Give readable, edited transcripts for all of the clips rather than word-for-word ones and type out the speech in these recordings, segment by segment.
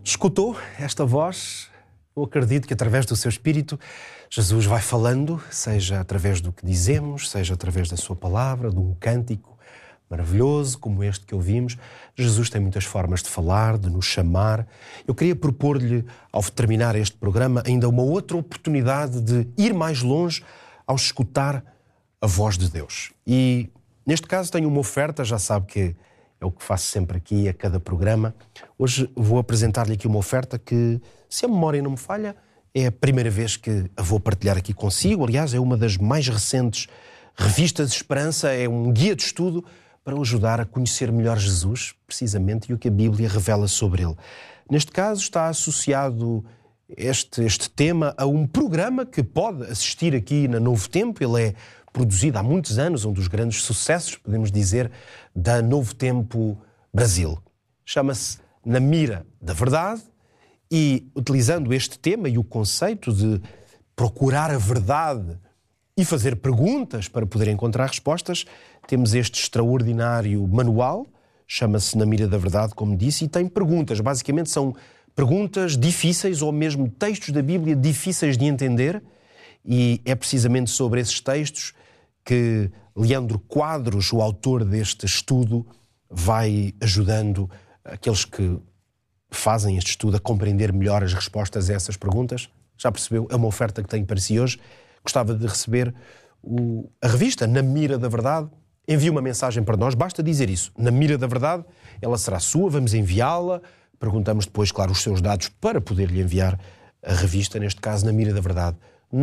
Escutou esta voz? Eu acredito que através do seu Espírito Jesus vai falando, seja através do que dizemos, seja através da sua palavra, de um cântico maravilhoso como este que ouvimos. Jesus tem muitas formas de falar, de nos chamar. Eu queria propor-lhe, ao terminar este programa, ainda uma outra oportunidade de ir mais longe ao escutar a voz de Deus. E neste caso tenho uma oferta, já sabe que é o que faço sempre aqui a cada programa. Hoje vou apresentar-lhe aqui uma oferta que, se a memória não me falha, é a primeira vez que a vou partilhar aqui consigo. Aliás, é uma das mais recentes revistas de esperança, é um guia de estudo para o ajudar a conhecer melhor Jesus, precisamente, e o que a Bíblia revela sobre ele. Neste caso está associado este tema a um programa que pode assistir aqui na Novo Tempo. Ele é produzido há muitos anos, um dos grandes sucessos, podemos dizer, da Novo Tempo Brasil. Chama-se Na Mira da Verdade e, utilizando este tema e o conceito de procurar a verdade e fazer perguntas para poder encontrar respostas, temos este extraordinário manual, chama-se Na Mira da Verdade, como disse, e tem perguntas. Basicamente são perguntas difíceis ou mesmo textos da Bíblia difíceis de entender, e é precisamente sobre esses textos que Leandro Quadros, o autor deste estudo, vai ajudando aqueles que fazem este estudo a compreender melhor as respostas a essas perguntas. Já percebeu? É uma oferta que tenho para si hoje. Gostava de receber a revista Na Mira da Verdade. Envie uma mensagem para nós, basta dizer isso. Na Mira da Verdade, ela será sua, vamos enviá-la. Perguntamos depois, claro, os seus dados para poder-lhe enviar a revista, neste caso, Na Mira da Verdade.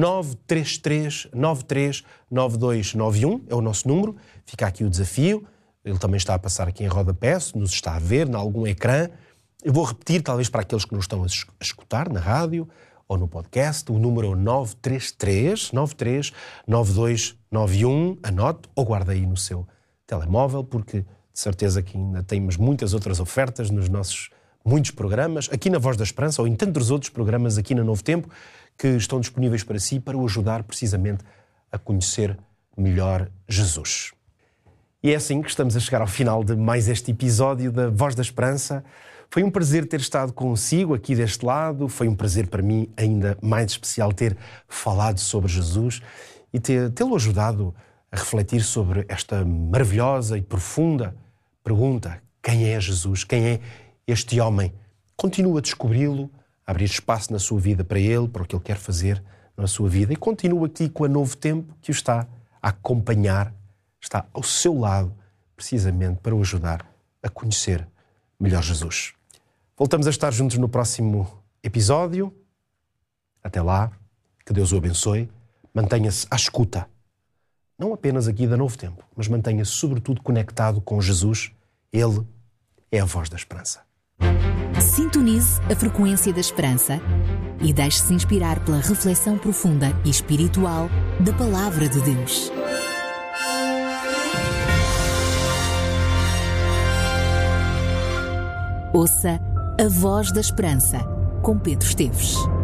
933-93-9291 é o nosso número. Fica aqui o desafio. Ele também está a passar aqui em rodapé, se nos está a ver, em algum ecrã. Eu vou repetir, talvez para aqueles que nos estão a escutar na rádio ou no podcast. O número é o 933-93-9291. Anote ou guarde aí no seu telemóvel, porque de certeza que ainda temos muitas outras ofertas nos nossos muitos programas, aqui na Voz da Esperança ou em tantos outros programas aqui na Novo Tempo, que estão disponíveis para si, para o ajudar precisamente a conhecer melhor Jesus. E é assim que estamos a chegar ao final de mais este episódio da Voz da Esperança. Foi um prazer ter estado consigo aqui deste lado, foi um prazer para mim ainda mais especial ter falado sobre Jesus e tê-lo ajudado a refletir sobre esta maravilhosa e profunda pergunta: quem é Jesus? Quem é este homem? Continua a descobri-lo, a abrir espaço na sua vida para ele, para o que ele quer fazer na sua vida, e continua aqui com a Novo Tempo, que o está a acompanhar, está ao seu lado, precisamente para o ajudar a conhecer melhor Jesus. Voltamos a estar juntos no próximo episódio. Até lá, que Deus o abençoe. Mantenha-se à escuta, não apenas aqui da Novo Tempo, mas mantenha-se sobretudo conectado com Jesus. Ele é a Voz da Esperança. Sintonize a frequência da esperança e deixe-se inspirar pela reflexão profunda e espiritual da Palavra de Deus. Ouça a Voz da Esperança, com Pedro Esteves.